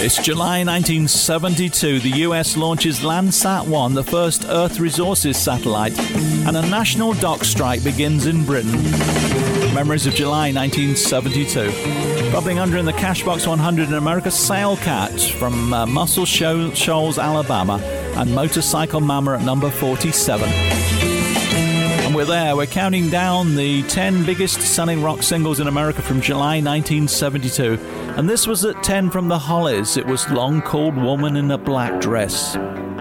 It's July 1972. The US launches Landsat-1, the first Earth resources satellite, and a national dock strike begins in Britain. Memories of July 1972. Bubbling under in the Cashbox 100 in America, Sailcat from Muscle Shoals, Alabama, and Motorcycle Mama at number 47. And we're there. We're counting down the 10 biggest selling rock singles in America from July 1972. And this was at 10 from the Hollies. It was Long Cold Woman in a Black Dress.